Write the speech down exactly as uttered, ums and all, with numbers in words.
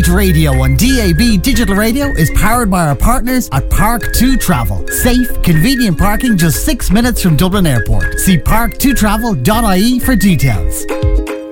Beat Radio on D A B Digital Radio is powered by our partners at Park two Travel. Safe, convenient parking just six minutes from Dublin Airport. See park two travel dot I E for details.